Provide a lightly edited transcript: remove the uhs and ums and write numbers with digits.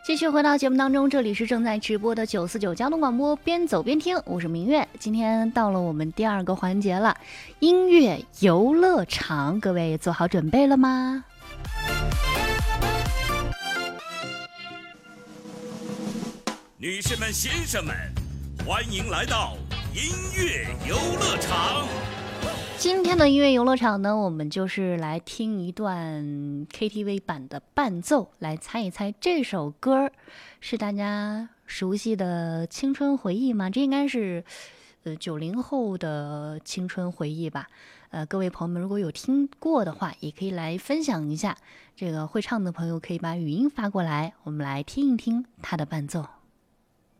继续回到节目当中，这里是正在直播的949交通广播，边走边听，我是明月。今天到了我们第二个环节了，音乐游乐场，各位做好准备了吗？ 女士们、先生们，欢迎来到音乐游乐场。 今天的音乐游乐场呢，我们就是来听一段 KTV 版的伴奏，来猜一猜这首歌是大家熟悉的青春回忆吗？这应该是90后的青春回忆吧。各位朋友们如果有听过的话，也可以来分享一下。这个会唱的朋友可以把语音发过来，我们来听一听它的伴奏。